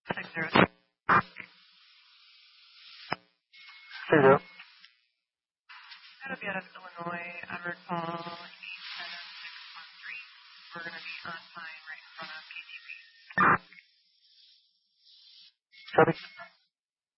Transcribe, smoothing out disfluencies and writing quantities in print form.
60. Hey there. That'll be out of Illinois. Edward Paul 87613. We're going to be on time right in front of KTP. Copy.